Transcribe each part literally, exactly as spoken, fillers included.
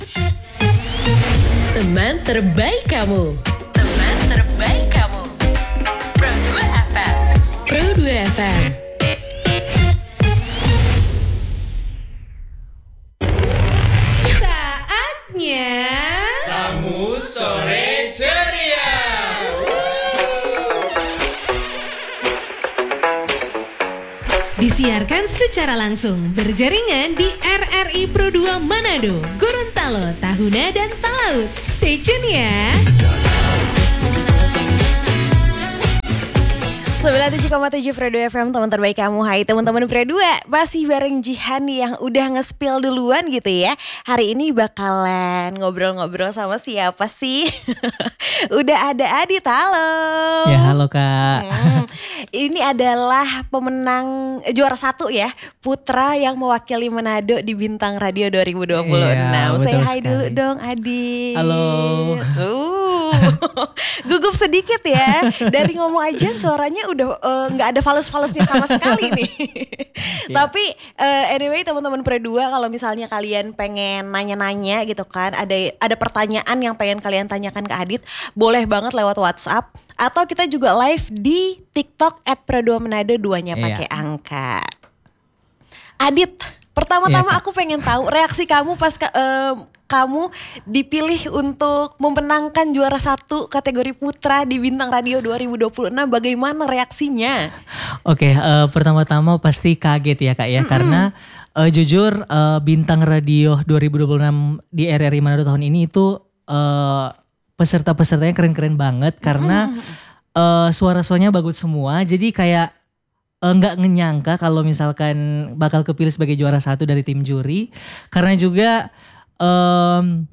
Teman terbaik kamu. Teman terbaik kamu. Pro dua F M. Pro dua F M. Saatnya Kamu Sore Ceria. disiarkan secara langsung berjaringan di R R I Pro dua Manado, Gorontalo, Tahuna, dan Talaut. Stay tune ya. sembilan puluh tujuh koma tujuh Pro dua F M, teman terbaik kamu. Hai teman-teman Pro dua, masih bareng Jihan yang udah nge-spill duluan gitu ya. Hari ini bakalan ngobrol-ngobrol sama siapa sih? Udah ada Adit, halo. Ya halo Kak. Hmm, ini adalah pemenang eh, juara satu ya, putra yang mewakili Manado di Bintang Radio dua ribu dua puluh enam. Iya, Say betul hi sekali. dulu dong Adit. Halo. Tuh, gugup sedikit ya. Dari ngomong aja suaranya udah eh, nggak ada fales-falesnya sama sekali nih. Tapi eh, anyway teman-teman Pro dua, kalau misalnya kalian pengen nanya-nanya gitu kan, ada ada pertanyaan yang pengen kalian tanyakan ke Adit, boleh banget lewat WhatsApp atau kita juga live di TikTok at Pro dua Manado, duanya Iya. pakai angka. Adit, pertama-tama Iya, Kak. aku pengen tahu reaksi kamu pas ka- eh, kamu dipilih untuk memenangkan juara satu kategori putra di Bintang Radio dua ribu dua puluh enam. Bagaimana reaksinya? Oke, eh, pertama-tama pasti kaget ya Kak ya, karena eh, jujur eh, Bintang Radio dua ribu dua puluh enam di R R I Manado tahun ini itu eh, peserta-pesertanya keren-keren banget karena eh, suara-suaranya bagus semua. Jadi kayak eh, nggak ngenyangka kalau misalkan bakal kepilih sebagai juara satu dari tim juri, karena juga em,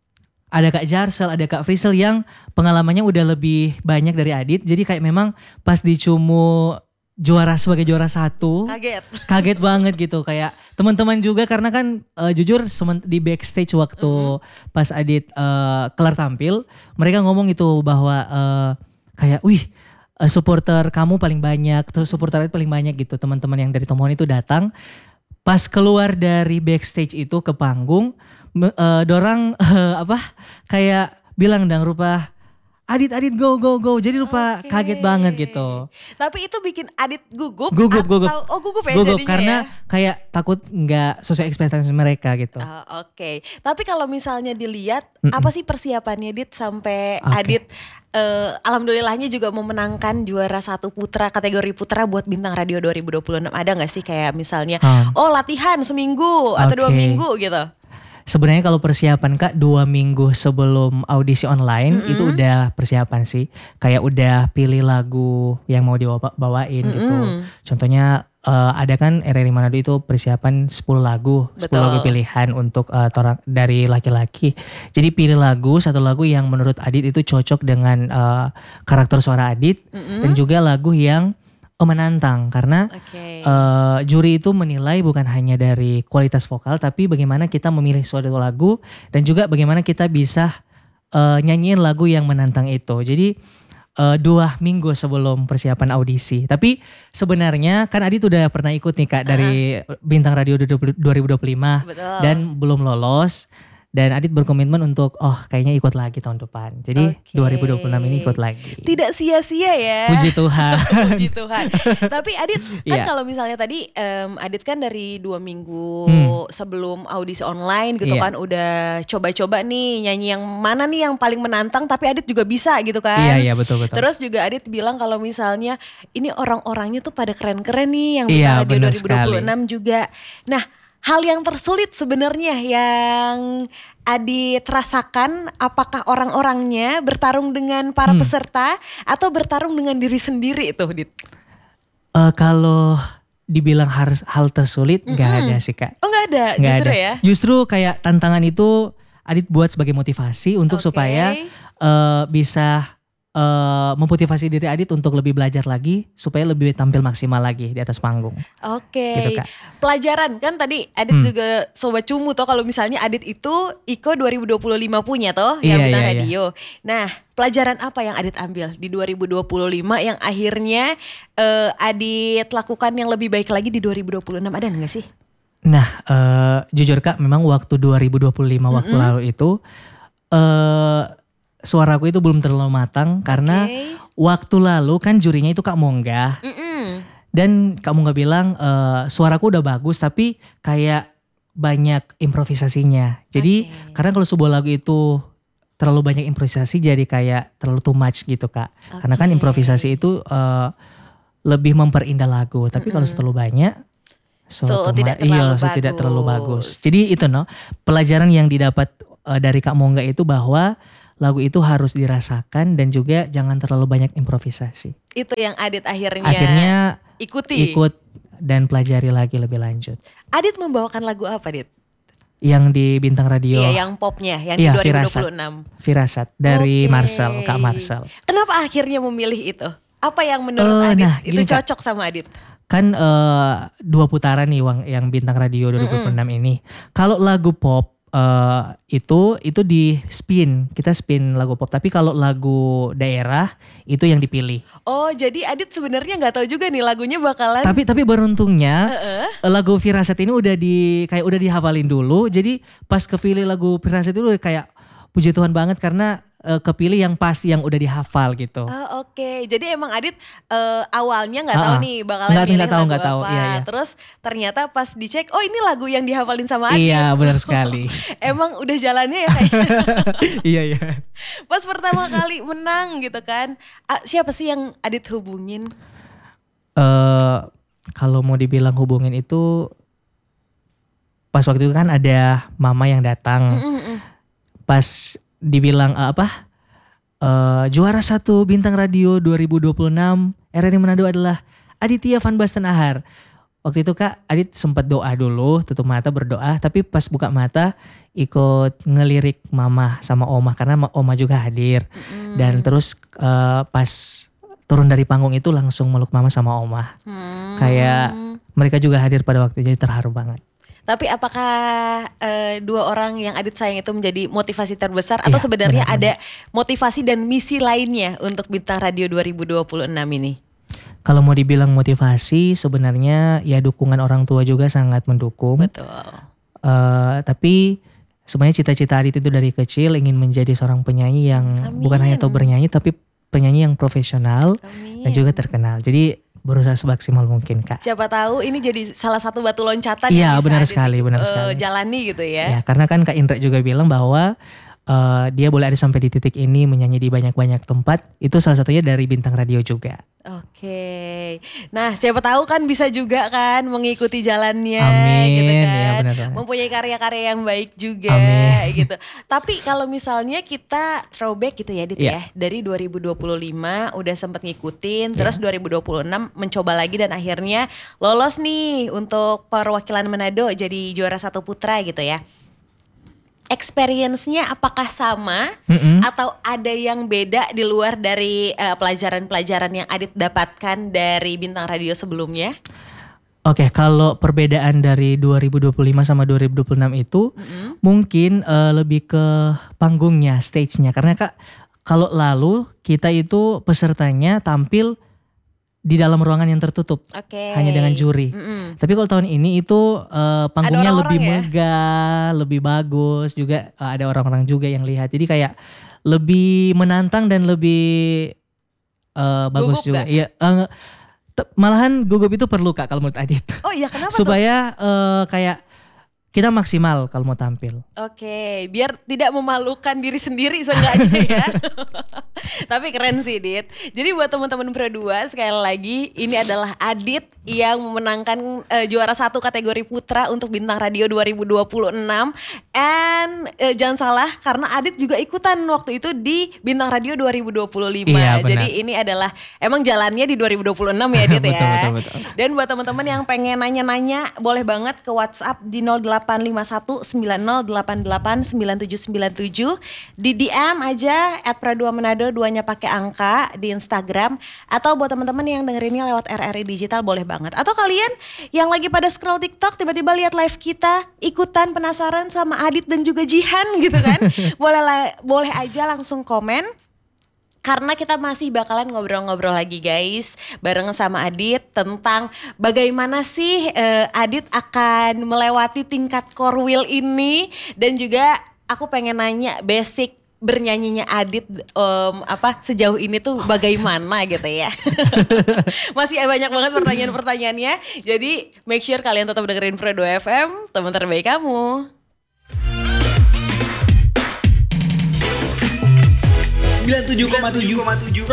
ada Kak Jarsel, ada Kak Frisel yang pengalamannya udah lebih banyak dari Adit. Jadi kayak memang pas dicumu juara sebagai juara satu, Kaget. kaget banget gitu. Kayak teman-teman juga karena kan eh, jujur semen- di backstage waktu pas Adit eh, kelar tampil, mereka ngomong itu bahwa eh, kayak wih, eh, supporter kamu paling banyak, terus supporter Adit paling banyak gitu. Teman-teman yang dari Tomohon itu datang. Pas keluar dari backstage itu ke panggung, me- eh, dorang eh, apa kayak bilang dang rupa Adit Adit go go go, jadi lupa Oke. kaget banget gitu. Tapi itu bikin Adit gugup? Gugup, atau, gugup. Oh gugup ya Gugup jadinya karena ya? kayak takut nggak sesuai ekspektasi mereka gitu. Oh, Oke, tapi kalau misalnya dilihat Mm-mm. apa sih persiapannya Dit sampai Oke. Adit eh, alhamdulillahnya juga memenangkan juara satu putra kategori putra buat Bintang Radio dua ribu dua puluh enam. Ada nggak sih kayak misalnya Hmm. oh latihan seminggu atau dua Oke. minggu gitu? Sebenarnya kalau persiapan Kak dua minggu sebelum audisi online itu udah persiapan sih. Kayak udah pilih lagu yang mau dibawain gitu. Mm-mm. Contohnya eh, ada kan R R I Manado itu persiapan sepuluh lagu, sepuluh lagu Betul. pilihan untuk eh, tora- dari laki-laki. Jadi pilih lagu, satu lagu yang menurut Adit itu cocok dengan eh, karakter suara Adit dan juga lagu yang eh, menantang karena Oke. eh, juri itu menilai bukan hanya dari kualitas vokal tapi bagaimana kita memilih suatu lagu dan juga bagaimana kita bisa eh, nyanyiin lagu yang menantang itu. Jadi eh, dua minggu sebelum persiapan audisi. Tapi sebenarnya kan Adit udah pernah ikut nih Kak dari Bintang Radio dua ribu dua puluh lima Betul. dan belum lolos. Dan Adit berkomitmen untuk oh kayaknya ikut lagi tahun depan. Jadi Oke. dua ribu dua puluh enam ini ikut lagi. Tidak sia-sia ya. Puji Tuhan. Puji Tuhan. Tapi Adit kan Iya. kalau misalnya tadi em, Adit kan dari dua minggu Hmm. sebelum audisi online gitu Iya. kan udah coba-coba nih nyanyi yang mana nih yang paling menantang tapi Adit juga bisa gitu kan. Iya iya betul betul. Terus juga Adit bilang kalau misalnya ini orang-orangnya tuh pada keren-keren nih yang Iya, Bintang Radio benar dua ribu dua puluh enam juga. Nah, hal yang tersulit sebenarnya yang Adit rasakan, apakah orang-orangnya bertarung dengan para Hmm. peserta atau bertarung dengan diri sendiri itu, Dit? Eh, kalau dibilang harus hal tersulit nggak ada sih Kak. Oh nggak ada, Nggak justru ada. ya? Justru kayak tantangan itu Adit buat sebagai motivasi untuk Oke. supaya eh, bisa eh, memotivasi diri Adit untuk lebih belajar lagi supaya lebih tampil maksimal lagi di atas panggung. Oke, Gitu, Kak. pelajaran kan tadi Adit Hmm. juga sobat cumu toh kalau misalnya Adit itu Iko dua ribu dua puluh lima punya toh Iya, yang Bintang iya, iya. Radio. Nah, pelajaran apa yang Adit ambil di dua ribu dua puluh lima yang akhirnya eh, Adit lakukan yang lebih baik lagi di dua ribu dua puluh enam, ada nggak sih? Nah, uh, jujur Kak, memang waktu dua ribu dua puluh lima waktu Mm-mm. lalu itu uh, suaraku itu belum terlalu matang karena Oke. waktu lalu kan jurinya itu Kak Mongga. Mm-mm. Dan Kak Mongga bilang uh, suaraku udah bagus tapi kayak banyak improvisasinya. Jadi Oke. karena kalau sebuah lagu itu terlalu banyak improvisasi jadi kayak terlalu too much gitu Kak. Karena kan Oke. improvisasi itu uh, lebih memperindah lagu. Tapi kalau terlalu banyak so, So, too tidak much- iya, terlalu so tidak terlalu bagus. bagus. Jadi itu no pelajaran yang didapat uh, dari Kak Mongga itu bahwa lagu itu harus dirasakan dan juga jangan terlalu banyak improvisasi. Itu yang Adit akhirnya, Akhirnya ikuti. ikut dan pelajari lagi lebih lanjut. Adit membawakan lagu apa, Dit? Yang di Bintang Radio Iya, yang popnya, yang Iya, di dua ribu dua puluh Firasat. enam. Firasat dari Oke. Marcel, Kak Marcel. Kenapa akhirnya memilih itu? Apa yang menurut Eh, Adit nah, itu gini, Kak. cocok sama Adit? Kan eh, dua putaran nih Wang, yang Bintang Radio dua ribu dua puluh enam ini. Kalau lagu pop eh, itu itu di spin, kita spin lagu pop. Tapi kalau lagu daerah itu yang dipilih. Oh, jadi Adit sebenarnya nggak tahu juga nih lagunya bakalan. Tapi tapi beruntungnya Heeh. lagu Firasat ini udah di kayak udah dihafalin dulu. Jadi pas kepilih lagu Firasat itu kayak puji Tuhan banget karena eh, kepilih yang pas yang udah dihafal gitu. Oh, oke. Jadi emang Adit eh, awalnya nggak tahu Ah, ah. nih bakalan Nggak- milih nggak tahu, lagu nggak tahu. apa. Iya, iya. Terus ternyata pas dicek, oh ini lagu yang dihafalin sama Adit. Iya, benar sekali. Emang udah jalannya ya kayaknya. Iya iya. Pas pertama kali menang gitu kan. Ah, siapa sih yang Adit hubungin? Eh kalau mau dibilang hubungin itu pas waktu itu kan ada mama yang datang. Mm-mm. Pas dibilang eh, apa? Eh juara satu Bintang Radio dua ribu dua puluh enam R R I Manado adalah Aditya Van Basten Ahar. Waktu itu Kak Adit sempat doa dulu, tutup mata berdoa, tapi pas buka mata ikut ngelirik mama sama oma karena ma- oma juga hadir. Dan terus eh, pas turun dari panggung itu langsung meluk mama sama oma. Hmm. Kayak mereka juga hadir pada waktu itu, jadi terharu banget. Tapi apakah eh, dua orang yang Adit sayang itu menjadi motivasi terbesar atau Iya, sebenarnya benar-benar. ada motivasi dan misi lainnya untuk Bintang Radio dua ribu dua puluh enam ini? Kalau mau dibilang motivasi sebenarnya ya dukungan orang tua juga sangat mendukung. Betul. Eh, tapi sebenarnya cita-cita Adit itu dari kecil ingin menjadi seorang penyanyi yang Amin. bukan hanya tahu bernyanyi tapi penyanyi yang profesional Amin. dan juga terkenal. Jadi berusaha semaksimal mungkin Kak. Siapa tahu ini jadi salah satu batu loncatan Iya, yang bisa benar Adit, sekali, benar eh, sekali. jalani gitu ya. Ya, karena kan Kak Indra juga bilang bahwa eh, dia boleh ada sampai di titik ini menyanyi di banyak-banyak tempat. Itu salah satunya dari Bintang Radio juga. Oke, nah siapa tahu kan bisa juga kan mengikuti jalannya, Amin, gitu kan, ya benar banget. mempunyai karya-karya yang baik juga, Amin. gitu. Tapi kalau misalnya kita throwback gitu ya, Dit Iya. ya, dari dua ribu dua puluh lima udah sempet ngikutin, terus dua ribu dua puluh enam mencoba lagi dan akhirnya lolos nih untuk perwakilan Manado jadi juara satu putra gitu ya. Experience-nya apakah sama Mm-mm. atau ada yang beda di luar dari eh, pelajaran-pelajaran yang Adit dapatkan dari Bintang Radio sebelumnya? Oke, kalau perbedaan dari dua ribu dua puluh lima sama dua ribu dua puluh enam itu mungkin eh, lebih ke panggungnya, stage-nya. Karena Kak, kalau lalu kita itu pesertanya tampil di dalam ruangan yang tertutup, Oke. hanya dengan juri. Mm-mm. Tapi kalau tahun ini itu eh, panggungnya orang-orang lebih ya? megah, lebih bagus, juga eh, ada orang-orang juga yang lihat. Jadi kayak lebih menantang dan lebih eh, bagus Gugup juga. gak? Iya, eh, te- malahan gugup itu perlu Kak kalau menurut Adit. Oh iya, kenapa tuh? Supaya eh, kayak kita maksimal kalau mau tampil. Oke, biar tidak memalukan diri sendiri seenggaknya ya. Tapi keren sih, Dit. Jadi buat teman-teman Pro dua sekali lagi, ini adalah Adit yang memenangkan eh, juara satu kategori putra untuk Bintang Radio dua ribu dua puluh enam. And eh, jangan salah karena Adit juga ikutan waktu itu di Bintang Radio dua ribu dua puluh lima. Iya, benar. Jadi ini adalah emang jalannya di dua ribu dua puluh enam ya, Dit Betul, ya. betul, betul. Dan buat teman-teman yang pengen nanya-nanya, boleh banget ke WhatsApp di nol delapan lima satu sembilan nol delapan delapan sembilan tujuh sembilan tujuh. Di D M aja at Pro dua Manado, duanya pakai angka di Instagram. Atau buat teman-teman yang dengerinnya lewat R R I Digital boleh banget. Atau kalian yang lagi pada scroll TikTok tiba-tiba lihat live kita, ikutan penasaran sama Adit dan juga Jihan gitu kan. boleh la- boleh aja langsung komen karena kita masih bakalan ngobrol-ngobrol lagi guys bareng sama Adit tentang bagaimana sih uh, Adit akan melewati tingkat core wheel ini, dan juga aku pengen nanya basic bernyanyinya Adit um, apa sejauh ini tuh bagaimana gitu ya. Masih banyak banget pertanyaan-pertanyaannya. Jadi make sure kalian tetap dengerin Pro dua F M, teman terbaik kamu. sembilan puluh tujuh koma tujuh